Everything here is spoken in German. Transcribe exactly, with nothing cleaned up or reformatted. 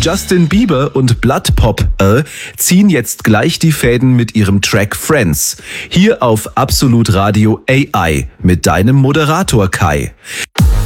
Justin Bieber und Blood Pop äh, ziehen jetzt gleich die Fäden mit ihrem Track Friends. Hier auf Absolut Radio A I mit deinem Moderator Kai.